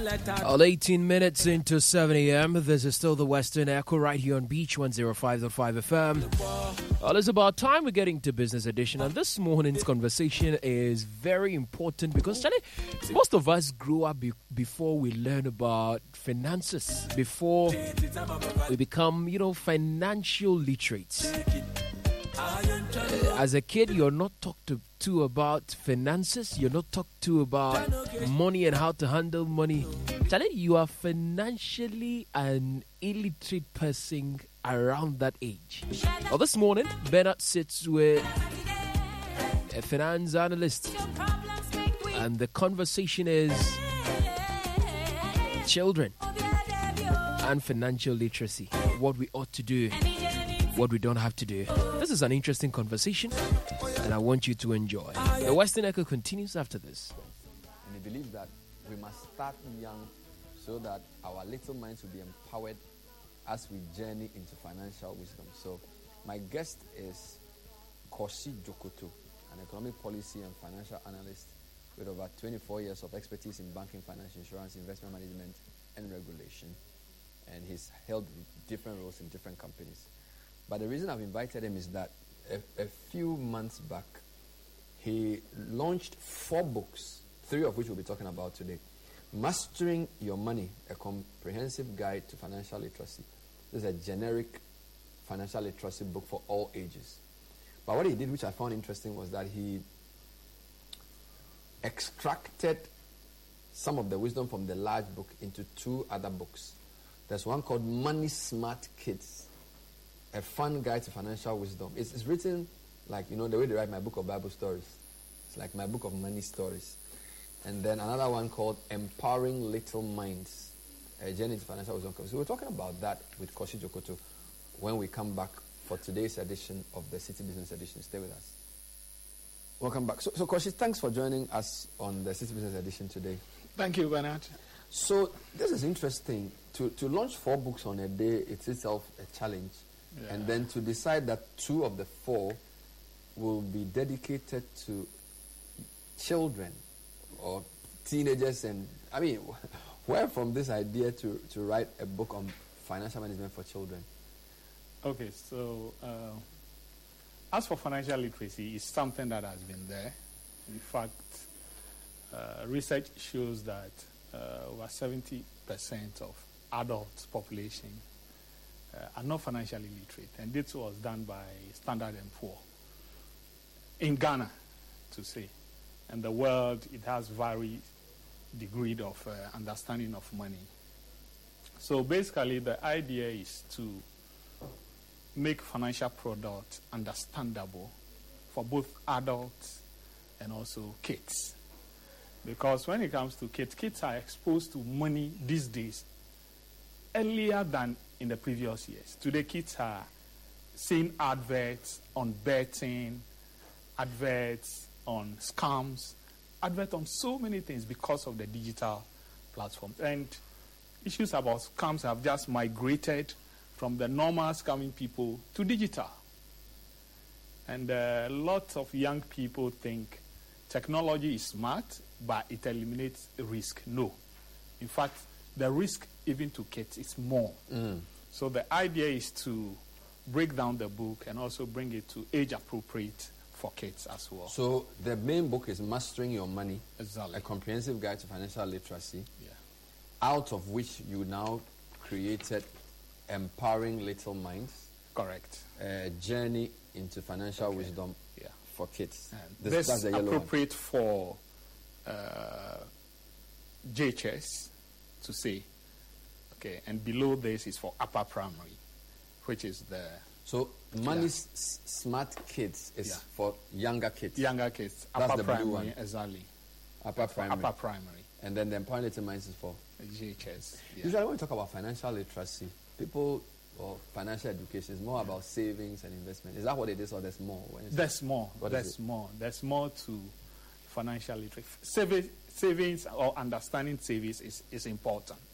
All 18 minutes into 7 a.m. This is still the Western Echo right here on Beach 105.5 FM. Well, it's about time we're getting to Business Edition, and this morning's conversation is very important because most of us grew up before we learn about finances, before we become, financial literates. As a kid, you're not talked to about finances. You're not talked to about money and how to handle money. Charlie, you are financially an illiterate person around that age. Well, this morning, Bernard sits with a finance analyst, and the conversation is children and financial literacy. What we ought to do, what we don't have to do. This is an interesting conversation, and I want you to enjoy. The Western Echo continues after this. And he believes that we must start young so that our little minds will be empowered as we journey into financial wisdom. So my guest is Kosi Jokoto, an economic policy and financial analyst with over 24 years of expertise in banking, finance, insurance, investment management, and regulation. And he's held different roles in different companies. But the reason I've invited him is that a few months back, he launched 4 books, 3 of which we'll be talking about today. Mastering Your Money, a comprehensive guide to financial literacy. This is a generic financial literacy book for all ages. But what he did, which I found interesting, was that he extracted some of the wisdom from the large book into 2 other books. There's one called Money Smart Kids, a fun guide to financial wisdom. It's written like, the way they write my book of Bible stories. It's like my book of money stories. And then another one called Empowering Little Minds, a journey to financial wisdom. So we're talking about that with Kosi Jokoto when we come back for today's edition of the City Business Edition. Stay with us. Welcome back. So Kosi, thanks for joining us on the City Business Edition today. Thank you, Bernard. So this is interesting. To launch 4 books on a day, it's itself a challenge. Yeah. And then to decide that 2 of the 4 will be dedicated to children or teenagers. And where from this idea to write a book on financial management for children? Okay, so as for financial literacy, it's something that has been there. In fact, research shows that over 70% of adult population are not financially literate, and this was done by Standard & Poor in Ghana, to say. And the world, it has varied degree of understanding of money. So basically, the idea is to make financial products understandable for both adults and also kids. Because when it comes to kids are exposed to money these days earlier than in the previous years. Today, kids are seeing adverts on betting, adverts on scams, adverts on so many things because of the digital platforms. And issues about scams have just migrated from the normal scamming people to digital. And lots of young people think technology is smart, but it eliminates risk. No. In fact, the risk even to kids is more. So the idea is to break down the book and also bring it to age appropriate for kids as well. So the main book is Mastering Your Money, exactly. A comprehensive guide to financial literacy, yeah. Out of which you now created Empowering Little Minds. Correct. A journey into financial wisdom for kids. That's the appropriate for JHS to say. Okay, and below this is for upper primary, which is the... So, Money Smart Kids is for younger kids. Younger kids. That's upper the primary, blue one. Exactly. Upper primary. Upper primary. And then the Empowering Little Minds is for... JHS. Yeah. Usually when we talk about financial literacy, people... or financial education is more about savings and investment. Is that what it is, or there's more? There's more. There's more to financial literacy. Savings or understanding savings is important.